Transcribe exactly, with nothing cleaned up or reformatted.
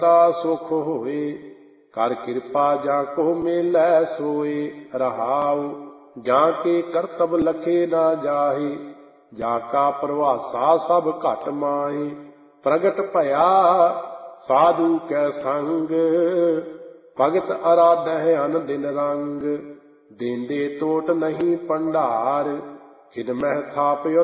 ਸੁਖ ਹੋਏ। ਕਰ ਕਿਰਪਾ ਜਾਂ ਕੋ ਮੇਲੈ ਸੋਏ। ਰਹਾਉ ਜਾਂ ਕੇ ਕਰਤਬ ਲਖੇ ਨਾ ਜਾਹੇ। ਜਾ ਕਾ ਪ੍ਰਵਾਸਾ ਸਭ ਘਟ ਮਾਹੇ। ਪ੍ਰਗਟ ਭਇਆ ਸਾਧੂ ਕੈ ਸੰਗ। ਭਗਤ ਅਰਾਧਹਿ ਅਨ ਦਿਨ ਰੰਗ। ਦੇਂਦੇ ਟੋਟ ਨਹੀਂ ਭੰਡਾਰ। ਖਿਦਮਹਿ ਥਾਪਿ